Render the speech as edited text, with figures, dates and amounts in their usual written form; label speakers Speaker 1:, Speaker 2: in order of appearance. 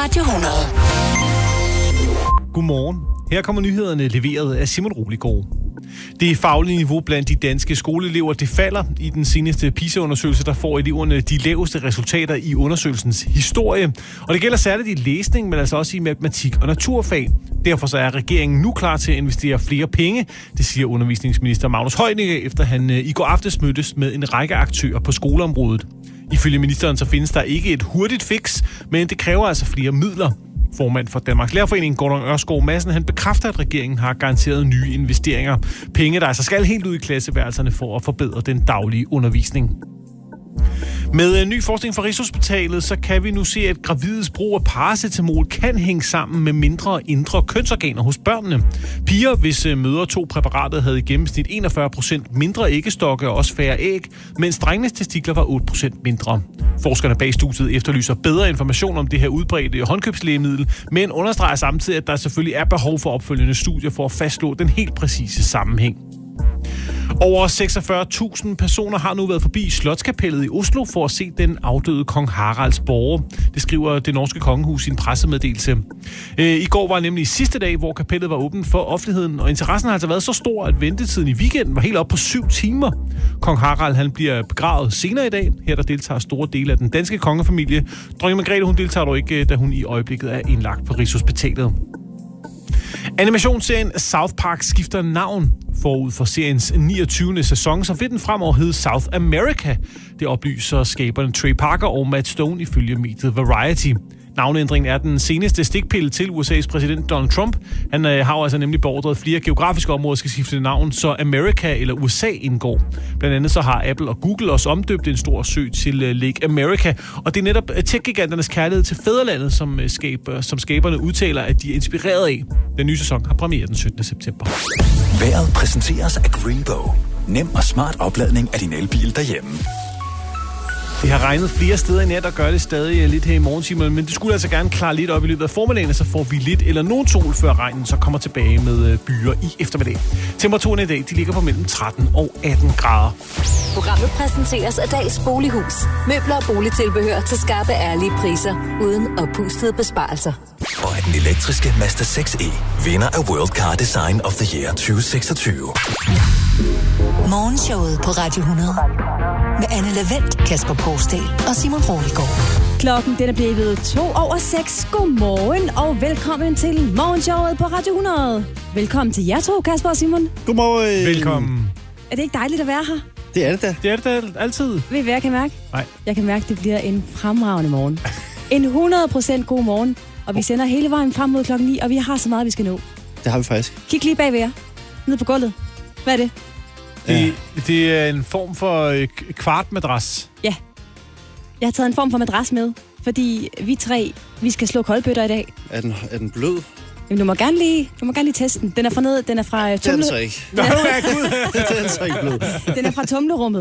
Speaker 1: Radio 100.
Speaker 2: Godmorgen. Her kommer nyhederne leveret af Simon Roligård. Det faglige niveau blandt de danske skoleelever, det falder. I den seneste PISA-undersøgelse, der får eleverne de laveste resultater i undersøgelsens historie. Og det gælder særligt i læsning, men altså også i matematik og naturfag. Derfor så er regeringen nu klar til at investere flere penge. Det siger undervisningsminister Magnus Heunicke, efter han i går aftes mødtes med en række aktører på skoleområdet. Ifølge ministeren så findes der ikke et hurtigt fix, men det kræver altså flere midler. Formand for Danmarks Lærerforening, Gordon Ørskov Madsen, han bekræfter, at regeringen har garanteret nye investeringer. Penge, der altså skal helt ud i klasseværelserne for at forbedre den daglige undervisning. Med ny forskning fra Rigshospitalet, så kan vi nu se, at gravides brug af paracetamol kan hænge sammen med mindre indre kønsorganer hos børnene. Piger, hvis mødre tog præparatet, havde i gennemsnit 41% mindre æggestokke og også færre æg, mens drengenes testikler var 8% mindre. Forskerne bag studiet efterlyser bedre information om det her udbredte håndkøbslægemiddel, men understreger samtidig, at der selvfølgelig er behov for opfølgende studier for at fastslå den helt præcise sammenhæng. Over 46.000 personer har nu været forbi Slotskapellet i Oslo for at se den afdøde kong Haralds borge. Det skriver det norske kongehus i en pressemeddelelse. I går var nemlig sidste dag, hvor kapellet var åbent for offentligheden, og interessen har altså været så stor, at ventetiden i weekenden var helt op på 7 timer. Kong Harald han bliver begravet senere i dag. Her der deltager store dele af den danske kongefamilie. Dronning Margrethe hun deltager dog ikke, da hun i øjeblikket er indlagt på Rigshospitalet. Animationsserien South Park skifter navn. Forud for seriens 29. sæson, så vil den fremover hedde South America. Det oplyser skaberne Trey Parker og Matt Stone ifølge mediet Variety. Navneændringen er den seneste stikpille til USA's præsident Donald Trump. Han har altså nemlig beordret flere geografiske områder skal skifte navn, så America eller USA indgår. Blandt andet så har Apple og Google også omdøbt en stor sø til Lake America. Og det er netop tech-giganternes kærlighed til fædrelandet, som skaberne udtaler, at de er inspireret af. Den nye sæson har premiere den 17. september.
Speaker 3: Vejret præsenteres af Greenbow. Nem og smart opladning af din elbil derhjemme.
Speaker 2: Det har regnet flere steder i nat og gør det stadig lidt her i morgentimerne, men det skulle altså gerne klare lidt op i løbet af formiddagen, så får vi lidt eller nogen sol, før regnen så kommer tilbage med byer i eftermiddag. Temperaturen i dag, de ligger på mellem 13 og 18 grader.
Speaker 1: Programmet præsenteres af Dals Bolighus. Møbler og boligtilbehør til skarpe, ærlige priser, uden oppustede besparelser.
Speaker 3: Og af den elektriske Mazda 6e, vinder af World Car Design of the Year 2026.
Speaker 1: Morgenshowet på Radio 100. Med Anne Lavendt, Kasper Porsdal og Simon Roligård.
Speaker 4: Klokken den er blevet 6:02. Godmorgen og velkommen til Morgenshowet på Radio 100. Velkommen til jer to, Kasper og Simon.
Speaker 5: Godmorgen.
Speaker 2: Velkommen.
Speaker 4: Er det ikke dejligt at være her?
Speaker 5: Det er det da.
Speaker 2: Det er det da altid.
Speaker 4: Ved I, hvad jeg kan mærke?
Speaker 2: Nej.
Speaker 4: Jeg kan mærke, at det bliver en fremragende morgen. En 100% god morgen. Og vi sender hele vejen frem mod klokken 9, og vi har så meget, vi skal nå.
Speaker 5: Det har vi faktisk.
Speaker 4: Kig lige bag ved jer. Nede på gulvet. Hvad er det?
Speaker 2: Det er en form for kvartmadras.
Speaker 4: Ja. Jeg har taget en form for madras med, fordi vi skal slå koldbøtter i dag.
Speaker 5: Er den blød?
Speaker 4: Jamen, du må gerne lige teste den. Den er fra Tumle.
Speaker 5: Den er så ikke.
Speaker 2: Nå, ja, Gud.
Speaker 5: Den er så ikke blød.
Speaker 4: Den er fra Tumlerummet.